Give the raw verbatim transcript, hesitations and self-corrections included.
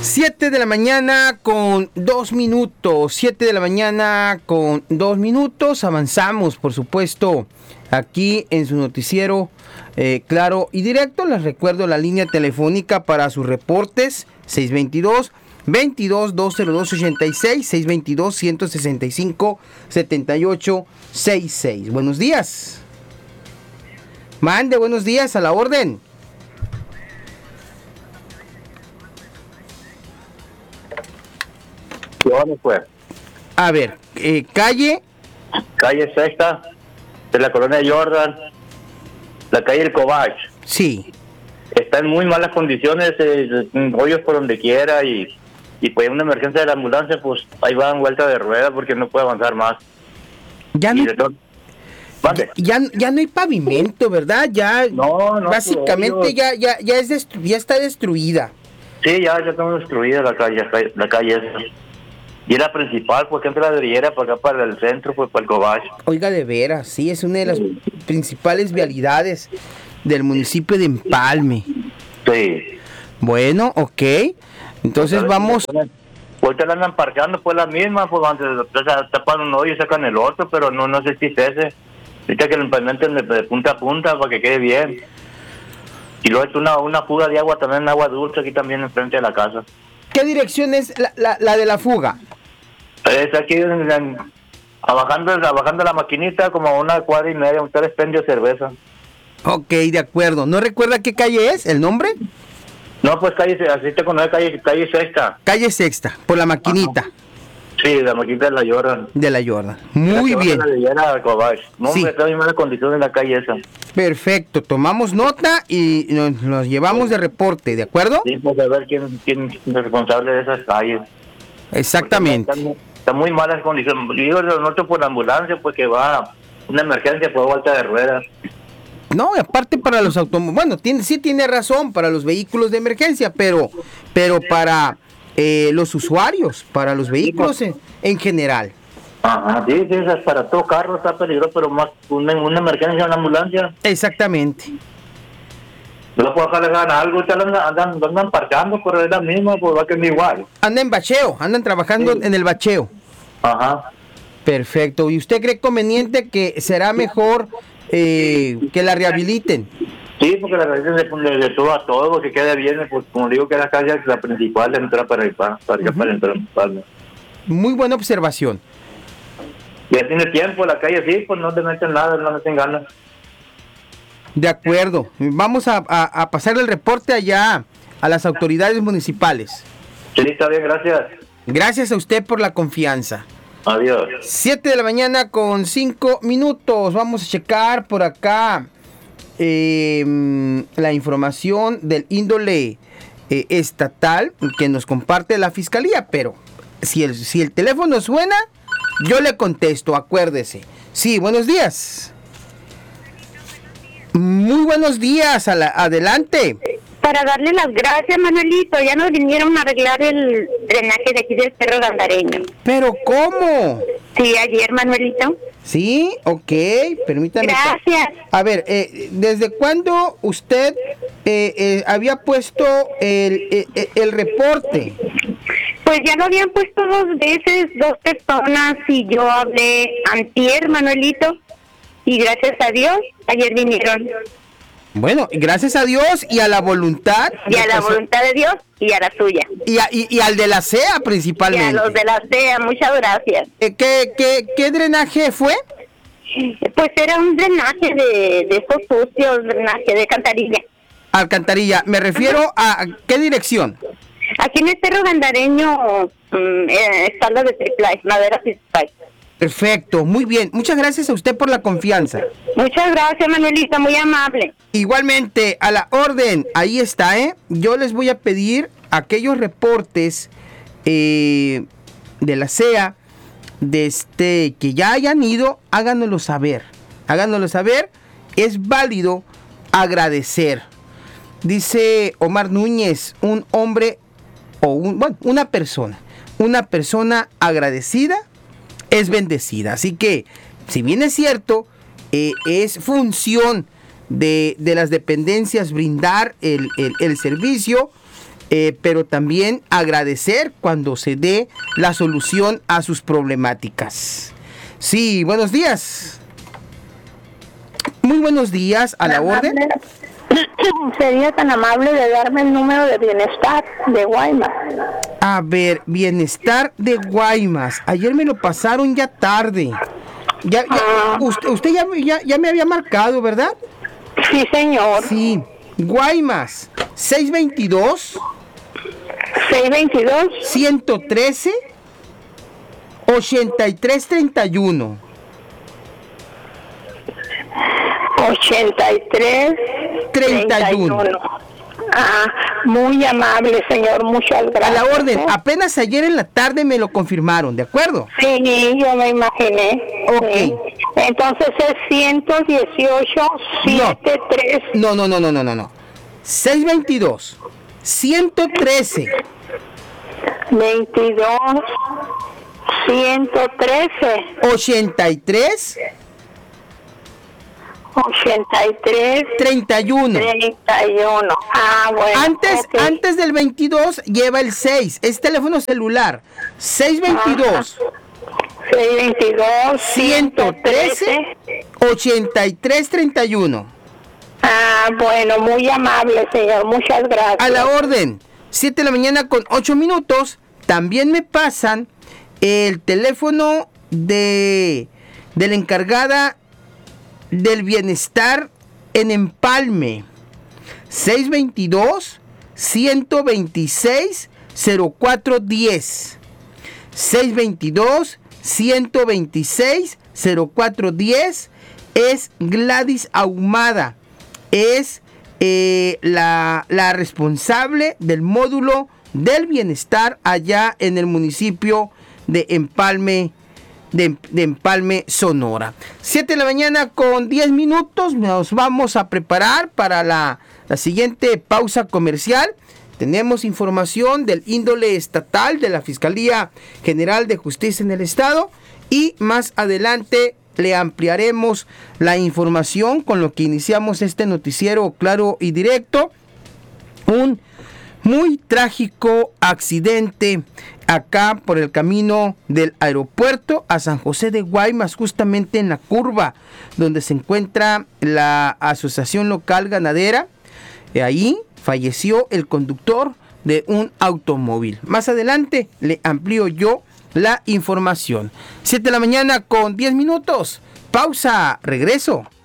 Siete de la mañana con dos minutos. Siete de la mañana con dos minutos. Avanzamos, por supuesto, aquí en su noticiero eh, claro y directo. Les recuerdo la línea telefónica para sus reportes: seis dos dos, veintidós, doscientos dos, ochenta y seis, seis dos dos, ciento sesenta y cinco, setenta y ocho sesenta y seis. Buenos días. Mande, buenos días, a la orden. ¿Dónde fue? A ver, eh, calle... Calle Sexta, de la colonia Jordan, la calle El Cobach. Sí. Está en muy malas condiciones, eh, hoyos por donde quiera y, y pues una emergencia de la ambulancia, pues ahí va en vuelta de rueda porque no puede avanzar más. Ya no, todo, ya, ya, ya no hay pavimento, ¿verdad? Ya no, no, básicamente ya, ya, ya, es destru- ya está destruida. Sí, ya, ya está destruida la calle, la calle esa. Y era principal, porque entra la Drillera para acá, para el centro, pues para el Cobach. Oiga, de veras, sí, es una de las sí. principales vialidades del municipio de Empalme. Sí. Bueno, ok. Entonces vamos... Ahorita la andan parqueando, pues la misma, pues antes o sea, tapan un hoyo y sacan el otro, pero no, no sé si es ese. Ahorita que lo implementen de, de punta a punta para que quede bien. Y luego es una, una fuga de agua también, agua dulce, aquí también enfrente de la casa. ¿Qué dirección es la, la, la de la fuga? Es aquí, en, en, bajando, bajando la maquinita, como una cuadra y media, un tres pendios de cerveza. Ok, de acuerdo. ¿No recuerda qué calle es? ¿El nombre? No, pues calle, así te conoce, calle, calle Sexta. Calle Sexta, por la maquinita. Ajá. Sí, la maquinita de la Jordan. De la Jordan. Muy bien. La de Cobach. No, sí. Está en malas condiciones en la calle esa. Perfecto, tomamos nota y nos, nos llevamos de reporte, ¿de acuerdo? Sí, pues a ver quién, quién es el responsable de esas calles. Exactamente. Está, está muy malas condiciones. Yo digo, lo noto por la ambulancia, pues que va una emergencia por vuelta de ruedas. No, aparte para los automóviles, bueno, tiene, sí tiene razón para los vehículos de emergencia, pero, pero para eh, los usuarios, para los vehículos en, en general. Ajá, sí, sí, es para todo carro está peligroso, pero más una, una emergencia en la ambulancia. Exactamente. No puedo dejarle ganar algo, ustedes andan, andan, andan parqueando, pero es la misma, pues va que es igual. Andan en bacheo, andan trabajando sí. en el bacheo. Ajá. Perfecto. ¿Y usted cree conveniente que será mejor eh, que la rehabiliten? Sí, porque la rehabiliten de, de todo a todo, que quede bien, pues como digo que la calle es la principal de entrar para el para, para, uh-huh. para entrar para. Muy buena observación. Ya tiene tiempo la calle, sí, pues no te meten nada, no meten ganas. De acuerdo. Vamos a, a, a pasar el reporte allá a las autoridades municipales. Sí, está bien, gracias. Gracias a usted por la confianza. Adiós. Siete de la mañana con cinco minutos. Vamos a checar por acá eh, la información del índole eh, estatal que nos comparte la fiscalía, pero si el, si el teléfono suena, yo le contesto, acuérdese. Sí, buenos días. Muy buenos días, a la, adelante. Para darle las gracias, Manuelito, ya nos vinieron a arreglar el drenaje de aquí del Cerro Gandareño. ¿Pero cómo? Sí, ayer, Manuelito. Sí, ok, permítame. Gracias. A ver, eh, ¿desde cuándo usted eh, eh, había puesto el, el, el reporte? Pues ya lo habían puesto dos veces, dos personas, y yo hablé antier, Manuelito, y gracias a Dios, ayer vinieron. Bueno, gracias a Dios y a la voluntad. Y a la persona, voluntad de Dios y a la suya. Y, a, y, y al de la C E A principalmente. Y a los de la C E A, muchas gracias. Eh, ¿qué, qué, ¿Qué drenaje fue? Pues era un drenaje de, de esos sucios, drenaje de alcantarilla. Alcantarilla, me refiero a, a ¿qué dirección? Aquí en el Cerro Gandareño, um, eh, espalda de Triplay, madera Triplay. Perfecto, muy bien. Muchas gracias a usted por la confianza. Muchas gracias, Manuelita, muy amable. Igualmente, a la orden, ahí está, ¿eh? Yo les voy a pedir aquellos reportes eh, de la C E A, de este, que ya hayan ido, háganoslo saber. Háganoslo saber, es válido agradecer. Dice Omar Núñez, un hombre, o un, bueno, una persona, una persona agradecida es bendecida. Así que, si bien es cierto, eh, es función de, de las dependencias brindar el, el, el servicio, eh, pero también agradecer cuando se dé la solución a sus problemáticas. Sí, buenos días. Muy buenos días, a la orden. Sería tan amable de darme el número de bienestar de Guaymas. A ver, bienestar de Guaymas. Ayer me lo pasaron ya tarde. Ya, ya, Ah. usted usted ya, ya, ya me había marcado, ¿verdad? Sí, señor. Sí. Guaymas, seis veintidós, seiscientos veintidós, ciento trece, ochenta y tres treinta y uno. ochenta y tres, treinta y uno. Ah, muy amable, señor. Muchas gracias. A la orden, ¿eh? apenas ayer en la tarde me lo confirmaron, ¿de acuerdo? Sí, yo me imaginé. Ok. Sí. Entonces es ciento dieciocho, setenta y tres. No, no, no, no, no, no, no. seiscientos veintidós, ciento trece, veintidós, ciento trece, ochenta y tres, ochenta y tres, treinta y uno. treinta y uno. Ah, bueno. Antes, ok. antes del veintidós lleva el seis. Es teléfono celular. seiscientos veintidós, seiscientos veintidós, ciento trece, ochenta y tres treinta y uno. Ah, bueno, muy amable, señor. Muchas gracias. A la orden. siete de la mañana con ocho minutos. También me pasan el teléfono de, de la encargada del bienestar en Empalme. seiscientos veintidós, ciento veintiséis, cero cuatro diez. seiscientos veintidós, ciento veintiséis, cero cuatro diez. Es Gladys Ahumada. Es eh, la, la responsable del módulo del bienestar allá en el municipio de Empalme, de, de Empalme, Sonora. siete de la mañana con diez minutos. Nos vamos a preparar para la, la siguiente pausa comercial. Tenemos información del índole estatal de la Fiscalía General de Justicia en el Estado y más adelante le ampliaremos la información con lo que iniciamos este noticiero claro y directo. Un muy trágico accidente acá por el camino del aeropuerto a San José de Guaymas, justamente en la curva donde se encuentra la Asociación Local Ganadera. Ahí falleció el conductor de un automóvil. Más adelante le amplío yo la información. siete de la mañana con diez minutos. Pausa, regreso.